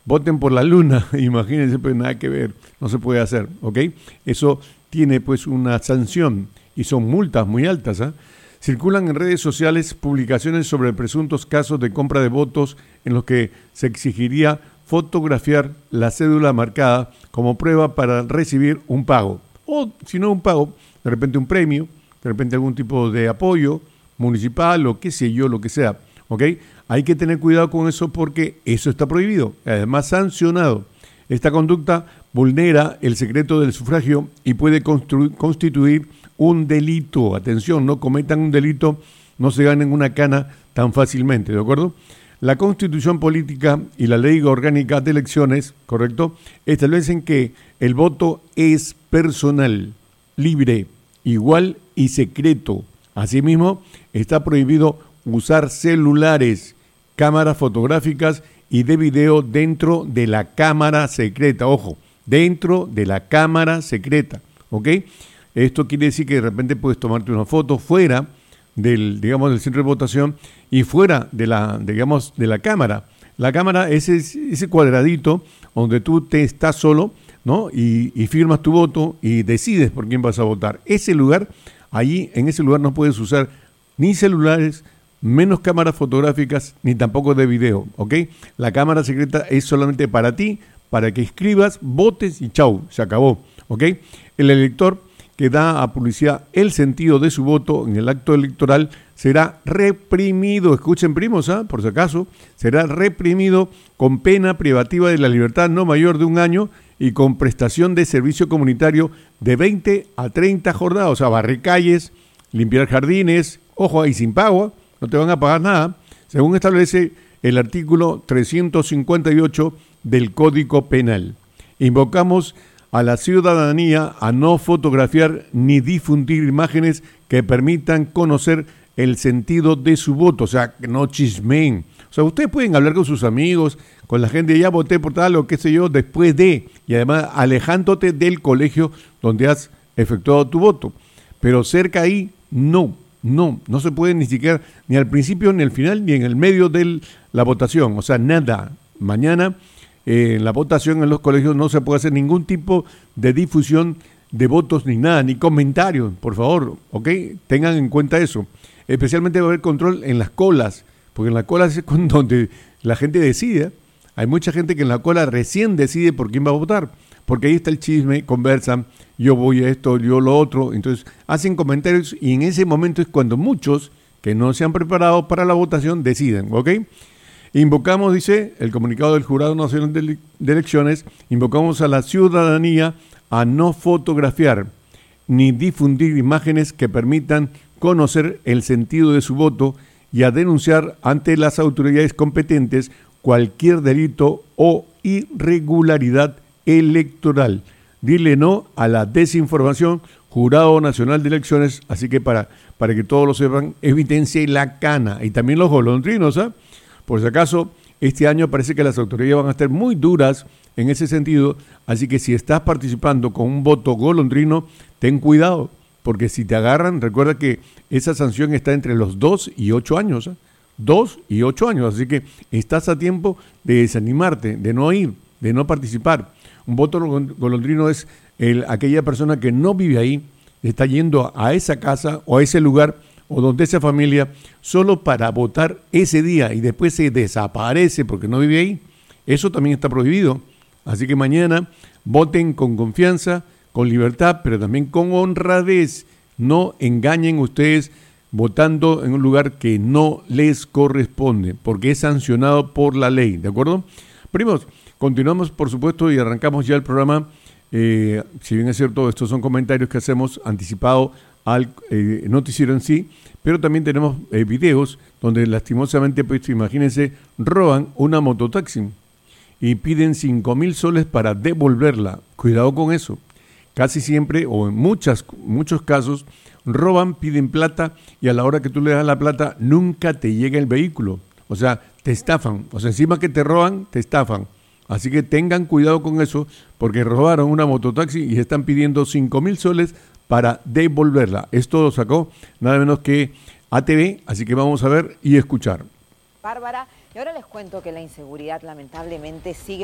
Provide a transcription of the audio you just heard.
voten por la luna, imagínense, pues nada que ver, no se puede hacer, ¿ok? Eso tiene pues una sanción y son multas muy altas, ¿ah? Circulan en redes sociales publicaciones sobre presuntos casos de compra de votos en los que se exigiría fotografiar la cédula marcada como prueba para recibir un pago. O si no un pago, de repente un premio, de repente algún tipo de apoyo municipal o qué sé yo, lo que sea. ¿Ok? Hay que tener cuidado con eso porque eso está prohibido, además sancionado. Esta conducta vulnera el secreto del sufragio y puede constituir un delito. Atención, no cometan un delito, no se ganen una cana tan fácilmente, ¿de acuerdo? La Constitución Política y la Ley Orgánica de Elecciones, ¿correcto?, establecen que el voto es personal, libre, igual y secreto. Asimismo, está prohibido usar celulares, cámaras fotográficas y de video dentro de la cámara secreta. Ojo, dentro de la cámara secreta, ¿ok? Esto quiere decir que de repente puedes tomarte una foto fuera del, digamos, del centro de votación y fuera de la, digamos, de la cámara. La cámara es ese cuadradito donde tú te estás solo, ¿no? Y firmas tu voto y decides por quién vas a votar. Ese lugar, allí en ese lugar no puedes usar ni celulares, menos cámaras fotográficas, ni tampoco de video, ¿ok? La cámara secreta es solamente para ti, para que escribas, votes y chau, se acabó, ¿ok? El elector que da a publicidad el sentido de su voto en el acto electoral será reprimido, escuchen primos, por si acaso, será reprimido con pena privativa de la libertad no mayor de 1 año y con prestación de servicio comunitario de 20 a 30 jornadas, o sea, barrer calles, limpiar jardines, ojo, ahí sin pago, no te van a pagar nada, según establece el artículo 358 del Código Penal. Invocamos a la ciudadanía a no fotografiar ni difundir imágenes que permitan conocer el sentido de su voto, o sea, que no chismeen. O sea, ustedes pueden hablar con sus amigos, con la gente, ya voté por tal o qué sé yo, después de, y además alejándote del colegio donde has efectuado tu voto. Pero cerca ahí, no se puede ni siquiera, ni al principio, ni al final, ni en el medio de la votación, o sea, nada. Mañana, en la votación en los colegios no se puede hacer ningún tipo de difusión de votos ni nada, ni comentarios, por favor, ¿ok? Tengan en cuenta eso. Especialmente va a haber control en las colas, porque en las colas es donde la gente decide. Hay mucha gente que en la cola recién decide por quién va a votar, porque ahí está el chisme, conversan, yo voy a esto, yo lo otro, entonces hacen comentarios y en ese momento es cuando muchos que no se han preparado para la votación deciden, ¿ok? Invocamos, dice el comunicado del Jurado Nacional de Elecciones, invocamos a la ciudadanía a no fotografiar ni difundir imágenes que permitan conocer el sentido de su voto y a denunciar ante las autoridades competentes cualquier delito o irregularidad electoral. Dile no a la desinformación, Jurado Nacional de Elecciones, así que para que todos lo sepan, evidencia la cana y también los golondrinos, ¿ah? Por si acaso, este año parece que las autoridades van a estar muy duras en ese sentido, así que si estás participando con un voto golondrino, ten cuidado, porque si te agarran, recuerda que esa sanción está entre los 2 y 8 años, ¿eh? 2 y 8 años, así que estás a tiempo de desanimarte, de no ir, de no participar. Un voto golondrino es aquella persona que no vive ahí, está yendo a esa casa o a ese lugar o donde esa familia solo para votar ese día y después se desaparece porque no vive ahí. Eso también está prohibido. Así que mañana voten con confianza, con libertad, pero también con honradez. No engañen ustedes votando en un lugar que no les corresponde, porque es sancionado por la ley, ¿de acuerdo? Primos, continuamos por supuesto y arrancamos ya el programa. Si bien es cierto, estos son comentarios que hacemos anticipado al noticiero en sí, pero también tenemos videos donde lastimosamente, pues imagínense, roban una mototaxi y piden 5,000 soles para devolverla. Cuidado con eso. Casi siempre, o en muchos casos, roban, piden plata y a la hora que tú le das la plata nunca te llega el vehículo. O sea, te estafan. O sea, encima que te roban, te estafan. Así que tengan cuidado con eso, porque robaron una mototaxi y están pidiendo 5,000 soles para devolverla. Esto lo sacó nada menos que ATV, así que vamos a ver y escuchar. Bárbara, y ahora les cuento que la inseguridad lamentablemente sigue